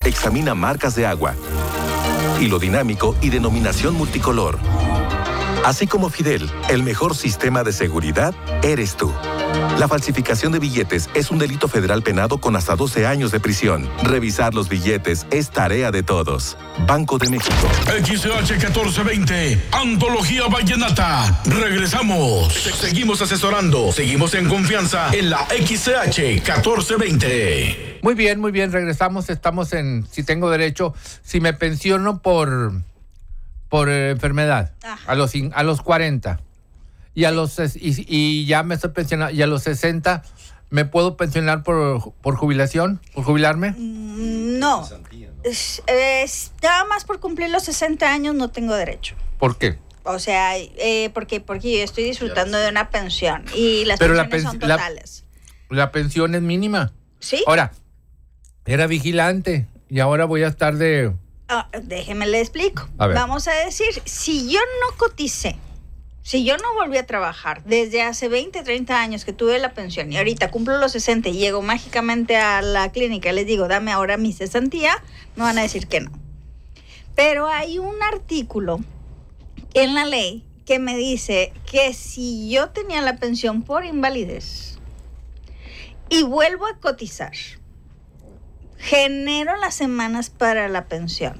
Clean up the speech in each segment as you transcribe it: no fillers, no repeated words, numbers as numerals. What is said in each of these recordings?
examina marcas de agua. Hilo dinámico y denominación multicolor. Así como Fidel, el mejor sistema de seguridad eres tú. La falsificación de billetes es un delito federal penado con hasta 12 años de prisión. Revisar los billetes es tarea de todos. Banco de México. XH 1420, Antología Vallenata. Regresamos. Seguimos asesorando. Seguimos en confianza en la XH 1420. Muy bien, regresamos. Estamos en Si Tengo Derecho, si me pensiono por enfermedad. A los 40. Y ya me estoy pensionando. Y a los 60, ¿me puedo pensionar por jubilación? ¿Por jubilarme? No. Nada más por cumplir los 60 años no tengo derecho. ¿Por qué? O sea, porque yo estoy disfrutando de una pensión. Y las pensiones son totales. La pensión es mínima. Sí. Ahora, era vigilante y ahora voy a estar de... Déjeme le explico. Vamos a decir, si yo no coticé, si yo no volví a trabajar desde hace 20, 30 años que tuve la pensión y ahorita cumplo los 60 y llego mágicamente a la clínica y les digo, dame ahora mi cesantía, me van a decir que no. Pero hay un artículo en la ley que me dice que si yo tenía la pensión por invalidez y vuelvo a cotizar, genero las semanas para la pensión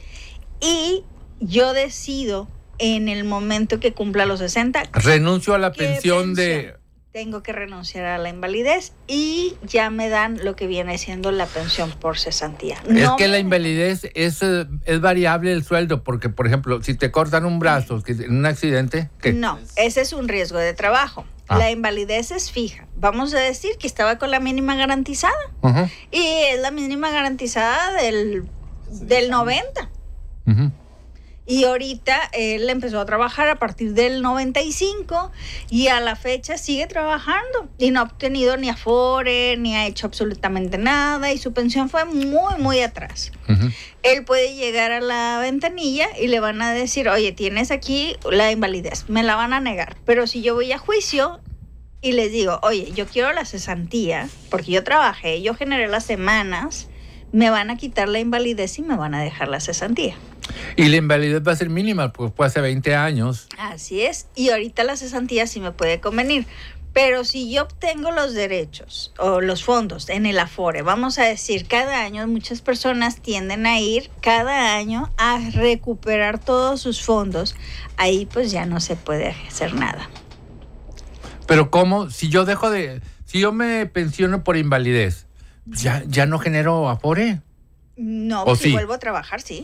y yo decido en el momento que cumpla los 60 renuncio a la pensión de... Tengo que renunciar a la invalidez y ya me dan lo que viene siendo la pensión por cesantía. La invalidez es variable el sueldo, porque, por ejemplo, si te cortan un brazo en un accidente... ¿qué? No, ese es un riesgo de trabajo. La invalidez es fija. Vamos a decir que estaba con la mínima garantizada. Uh-huh. Y es la mínima garantizada del 90. Uh-huh. Y ahorita él empezó a trabajar a partir del 95 y a la fecha sigue trabajando y no ha obtenido ni Afore, ni ha hecho absolutamente nada y su pensión fue muy, muy atrás. Uh-huh. Él puede llegar a la ventanilla y le van a decir, oye, tienes aquí la invalidez, me la van a negar. Pero si yo voy a juicio y les digo, oye, yo quiero la cesantía porque yo trabajé, yo generé las semanas, me van a quitar la invalidez y me van a dejar la cesantía. Y la invalidez va a ser mínima, pues fue hace 20 años. Así es, y ahorita la cesantía sí me puede convenir. Pero si yo obtengo los derechos o los fondos en el Afore, vamos a decir, cada año muchas personas tienden a ir cada año a recuperar todos sus fondos. Ahí pues ya no se puede hacer nada. Pero ¿cómo? Si yo me pensiono por invalidez, ¿ya no genero Afore? No, si vuelvo a trabajar, sí.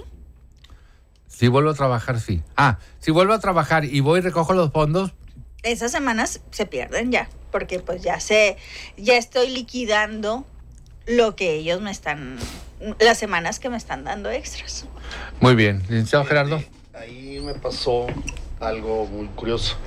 Si vuelvo a trabajar, sí. Si vuelvo a trabajar y voy y recojo los fondos... Esas semanas se pierden ya, porque pues ya estoy liquidando lo que ellos las semanas que me están dando extras. Muy bien. Licenciado Gerardo. Ahí me pasó algo muy curioso.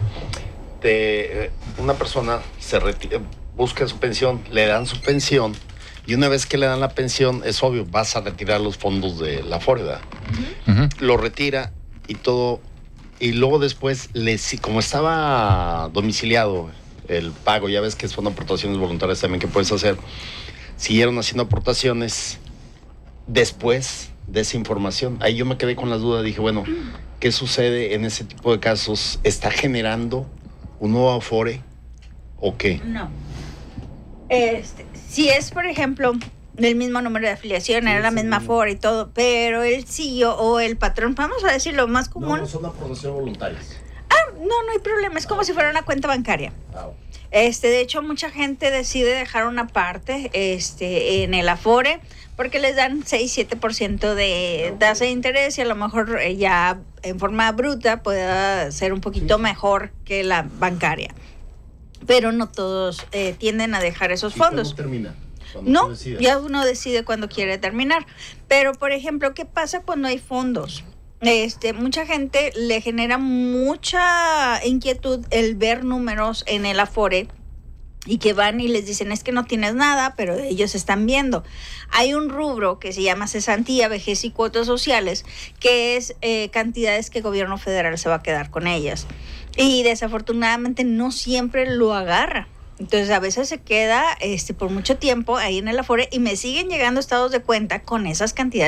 Una persona busca su pensión, le dan su pensión, y una vez que le dan la pensión, es obvio, vas a retirar los fondos de la Afore. Uh-huh. Lo retira y todo, y luego después, como estaba domiciliado el pago, ya ves que son aportaciones voluntarias también que puedes hacer, siguieron haciendo aportaciones después de esa información. Ahí yo me quedé con la duda, dije, bueno, ¿qué sucede en ese tipo de casos? ¿Está generando un nuevo Afore o qué? No. Si es, por ejemplo, el mismo número de afiliación, era la misma Afore y todo, pero el CEO o el patrón, vamos a decir lo más común. No son aportaciones voluntarias. No hay problema, es como si fuera una cuenta bancaria. De hecho, mucha gente decide dejar una parte en el Afore porque les dan 6-7% de tasa de interés y a lo mejor ya en forma bruta pueda ser un poquito mejor que la bancaria. Pero no todos tienden a dejar esos fondos. ¿Cuándo termina? No, ya uno decide cuándo quiere terminar. Pero, por ejemplo, ¿qué pasa cuando hay fondos? Mucha gente le genera mucha inquietud el ver números en el Afore y que van y les dicen, es que no tienes nada, pero ellos están viendo. Hay un rubro que se llama cesantía, vejez y cuotas sociales, que es cantidades que el gobierno federal se va a quedar con ellas. Y desafortunadamente no siempre lo agarra. Entonces a veces se queda por mucho tiempo ahí en el Afore y me siguen llegando estados de cuenta con esas cantidades